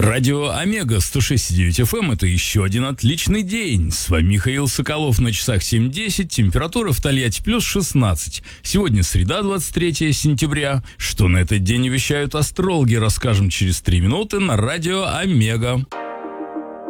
Радио Омега 106,9 FM – это еще один отличный день. С вами Михаил Соколов, на часах 7:10, температура в Тольятти плюс 16. Сегодня среда, 23 сентября. Что на этот день вещают астрологи, расскажем через 3 минуты на Радио Омега.